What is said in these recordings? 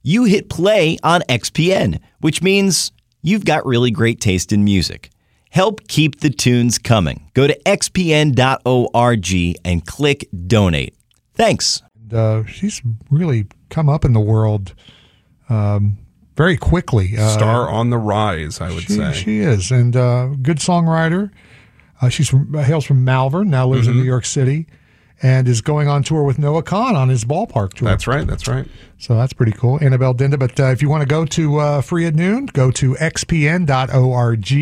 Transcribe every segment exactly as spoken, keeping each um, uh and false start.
you hit play on X P N, which means you've got really great taste in music. Help keep the tunes coming. Go to x p n dot org and click donate. Thanks. Uh, she's really come up in the world um, very quickly. Uh, Star on the rise, I would she, say. She is, and uh, good songwriter. Uh, she's from, hails from Malvern, now lives mm-hmm. in New York City, and is going on tour with Noah Kahan on his ballpark tour. That's right, that's right. So that's pretty cool. Annabelle Dinda. But uh, if you want to go to uh, Free at Noon, go to x p n dot org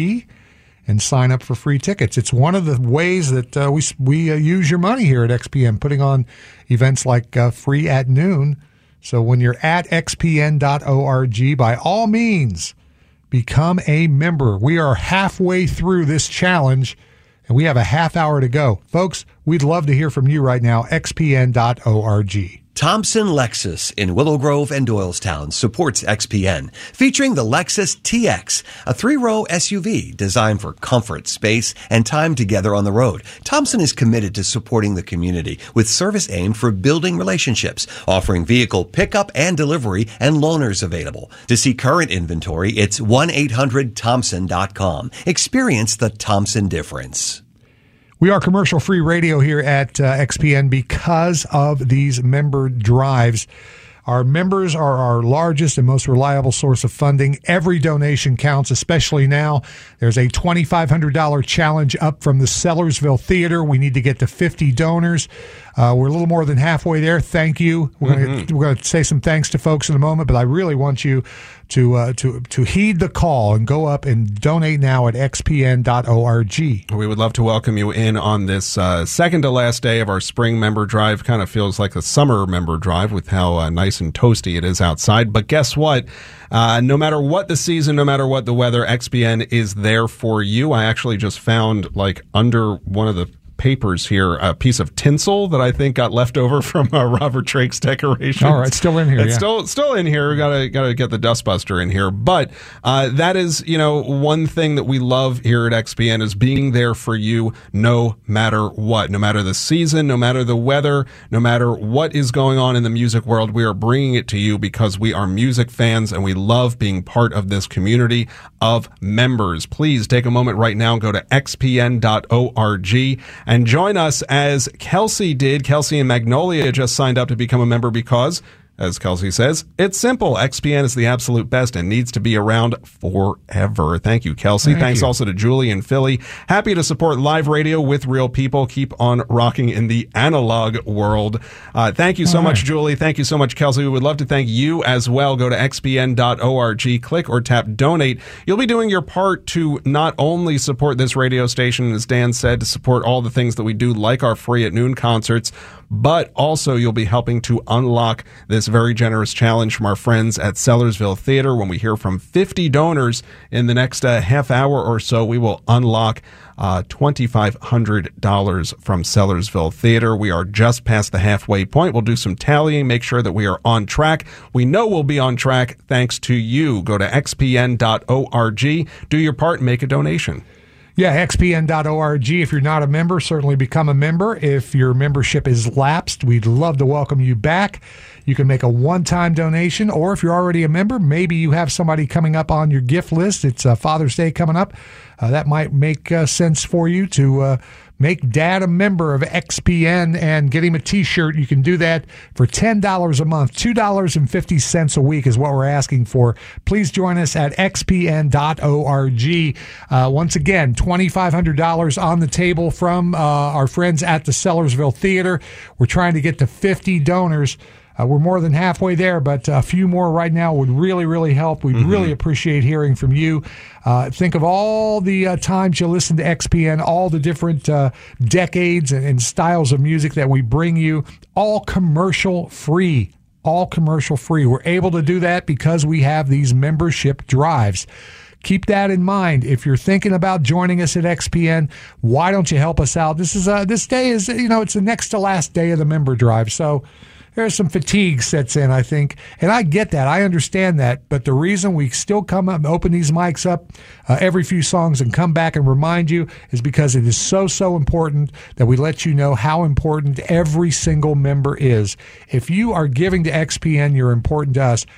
and sign up for free tickets. It's one of the ways that uh, we we uh, use your money here at X P N, putting on events like uh, Free at Noon. So when you're at x p n dot org, by all means, become a member. We are halfway through this challenge, and we have a half hour to go. Folks, we'd love to hear from you right now, x p n dot org. Thompson Lexus in Willow Grove and Doylestown supports X P N, featuring the Lexus T X, a three-row S U V designed for comfort, space, and time together on the road. Thompson is committed to supporting the community with service aimed for building relationships, offering vehicle pickup and delivery and loaners available. To see current inventory, it's one eight hundred thompson dot com. Experience the Thompson difference. We are commercial-free radio here at uh, X P N because of these member drives. Our members are our largest and most reliable source of funding. Every donation counts, especially now. There's a twenty-five hundred dollars challenge up from the Sellersville Theater. We need to get to fifty donors. Uh, we're a little more than halfway there. Thank you. We're mm-hmm. going we're to say some thanks to folks in a moment, but I really want you to uh, to to heed the call and go up and donate now at x p n dot org. We would love to welcome you in on this uh, second to last day of our spring member drive. Kind of feels like a summer member drive with how uh, nice and toasty it is outside. But guess what? Uh, no matter what the season, no matter what the weather, X P N is there for you. I actually just found, like, under one of the papers here, a piece of tinsel that I think got left over from uh, Robert Drake's decorations. All right, still in here. It's yeah. still still in here. Gotta gotta get the dustbuster in here. But uh, that is, you know, one thing that we love here at X P N is being there for you no matter what, no matter the season, no matter the weather, no matter what is going on in the music world. We are bringing it to you because we are music fans and we love being part of this community of members. Please take a moment right now and go to x p n dot org. And join us as Kelsey did. Kelsey and Magnolia just signed up to become a member because, as Kelsey says, it's simple. X P N is the absolute best and needs to be around forever. Thank you, Kelsey. Thank Thanks you. also to Julie and Philly. Happy to support live radio with real people. Keep on rocking in the analog world. Uh, thank you so All much, right. Julie. Thank you so much, Kelsey. We would love to thank you as well. Go to x p n dot org, click or tap donate. You'll be doing your part to not only support this radio station, as Dan said, to support all the things that we do, like our Free at Noon concerts, but also you'll be helping to unlock this very generous challenge from our friends at Sellersville Theater. When we hear from fifty donors in the next uh, half hour or so, we will unlock uh, twenty-five hundred dollars from Sellersville Theater. We are just past the halfway point. We'll do some tallying, make sure that we are on track. We know we'll be on track thanks to you. Go to x p n dot org, do your part, and make a donation. Yeah, x p n dot org. If you're not a member, certainly become a member. If your membership is lapsed, we'd love to welcome you back. You can make a one-time donation, or if you're already a member, maybe you have somebody coming up on your gift list. It's uh, Father's Day coming up. Uh, that might make uh, sense for you to uh, make Dad a member of X P N and get him a T-shirt. You can do that for ten dollars a month. two dollars and fifty cents a week is what we're asking for. Please join us at x p n dot org. Uh, once again, twenty-five hundred dollars on the table from uh, our friends at the Sellersville Theater. We're trying to get to fifty donors. Uh, we're more than halfway there, but a few more right now would really, really help. We'd mm-hmm. really appreciate hearing from you. Uh, think of all the uh, times you listen to X P N, all the different uh, decades and, and styles of music that we bring you, all commercial free. All commercial free. We're able to do that because we have these membership drives. Keep that in mind. If you're thinking about joining us at X P N, why don't you help us out? This is uh, this day is, you know, it's the next to last day of the member drive. So there's some fatigue sets in, I think. And I get that. I understand that. But the reason we still come up and open these mics up uh, every few songs and come back and remind you is because it is so, so important that we let you know how important every single member is. If you are giving to X P N, you're important to us.